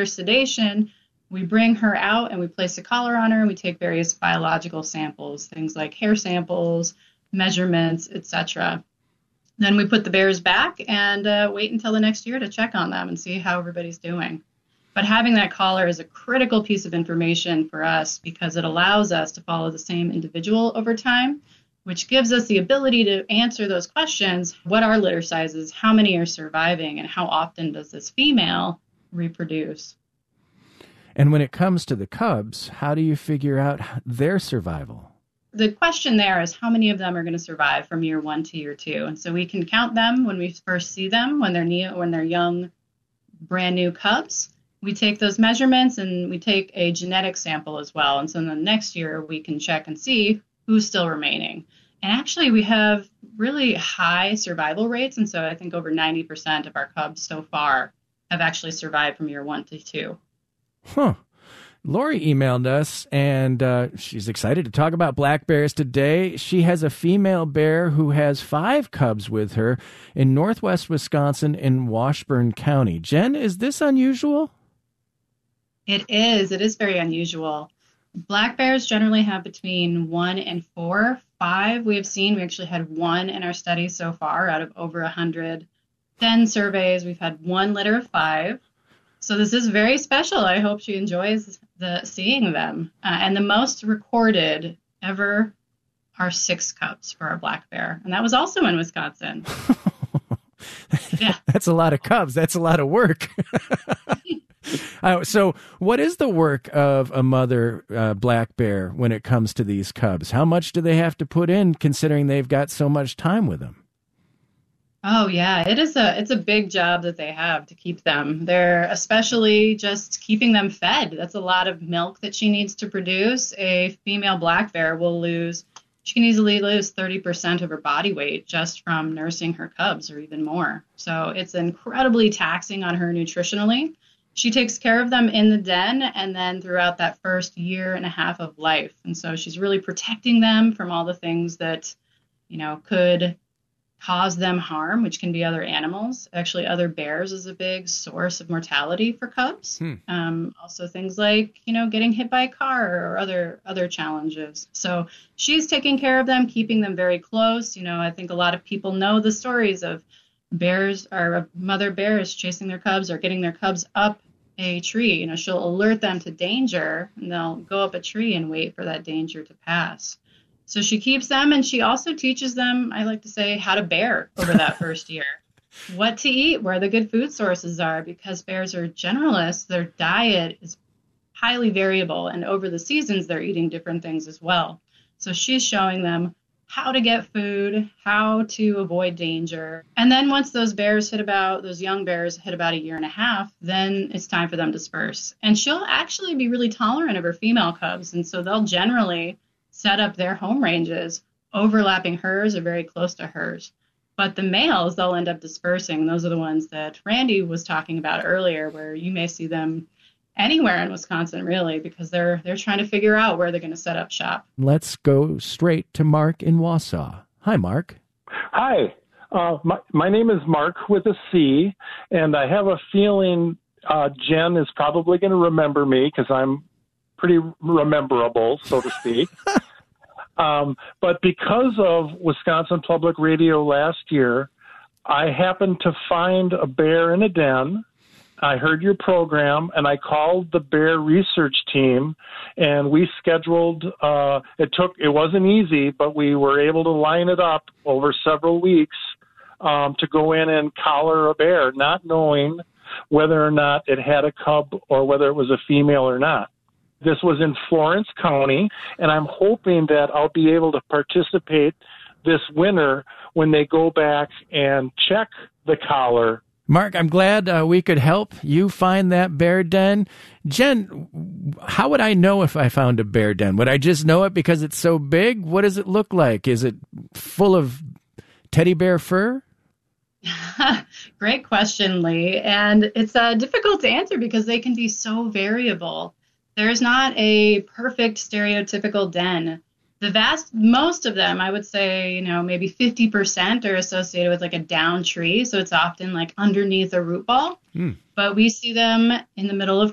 for sedation, we bring her out and we place a collar on her and we take various biological samples, things like hair samples, measurements, etc. Then we put the bears back and wait until the next year to check on them and see how everybody's doing. But having that collar is a critical piece of information for us because it allows us to follow the same individual over time, which gives us the ability to answer those questions. What are litter sizes? How many are surviving? And how often does this female reproduce? And when it comes to the cubs, how do you figure out their survival? The question there is how many of them are going to survive from year 1 to year 2. And so we can count them when we first see them, when they're young, brand new cubs. We take those measurements and we take a genetic sample as well. And so in the next year, we can check and see who's still remaining. And actually, we have really high survival rates. And so I think over 90% of our cubs so far have actually survived from year 1 to 2. Huh. Lori emailed us, and she's excited to talk about black bears today. She has a female bear who has 5 cubs with her in northwest Wisconsin in Washburn County. Jen, is this unusual? It is. It is very unusual. Black bears generally have between 1 and 4. 5 we have seen. We actually had 1 in our study so far out of over 100 den surveys. We've had 1 litter of 5. So this is very special. I hope she enjoys seeing them. And the most recorded ever are 6 cubs for a black bear. And that was also in Wisconsin. Yeah. That's a lot of cubs. That's a lot of work. So what is the work of a mother black bear when it comes to these cubs? How much do they have to put in considering they've got so much time with them? Oh, yeah, it's a big job that they have to keep them. They're especially just keeping them fed. That's a lot of milk that she needs to produce. A female black bear she can easily lose 30% of her body weight just from nursing her cubs or even more. So it's incredibly taxing on her nutritionally. She takes care of them in the den and then throughout that first year and a half of life. And so she's really protecting them from all the things that, could cause them harm, which can be other animals. Actually, other bears is a big source of mortality for cubs. Also things like, getting hit by a car or other challenges. So she's taking care of them, keeping them very close. I think a lot of people know the stories of bears or mother bears chasing their cubs or getting their cubs up a tree. She'll alert them to danger and they'll go up a tree and wait for that danger to pass. So she keeps them and she also teaches them, I like to say, how to bear over that first year. What to eat, where the good food sources are, because bears are generalists. Their diet is highly variable, and over the seasons, they're eating different things as well. So she's showing them how to get food, how to avoid danger. And then once those young bears hit about a year and a half, then it's time for them to disperse. And she'll actually be really tolerant of her female cubs. And so they'll generally set up their home ranges overlapping hers or very close to hers. But the males, they'll end up dispersing. Those are the ones that Randy was talking about earlier, where you may see them anywhere in Wisconsin, really, because they're trying to figure out where they're going to set up shop. Let's go straight to Mark in Wausau. Hi, Mark. Hi. My name is Mark with a C, and I have a feeling Jen is probably going to remember me because I'm pretty rememberable, so to speak. But because of Wisconsin Public Radio last year, I happened to find a bear in a den. I heard your program, and I called the bear research team, and we scheduled, it wasn't easy, but we were able to line it up over several weeks to go in and collar a bear, not knowing whether or not it had a cub or whether it was a female or not. This was in Florence County, and I'm hoping that I'll be able to participate this winter when they go back and check the collar. Mark, I'm glad we could help you find that bear den. Jen, how would I know if I found a bear den? Would I just know it because it's so big? What does it look like? Is it full of teddy bear fur? Great question, Lee. And it's difficult to answer because they can be so variable. There's not a perfect stereotypical den. Most of them, I would say, maybe 50% are associated with like a down tree. So it's often like underneath a root ball. But we see them in the middle of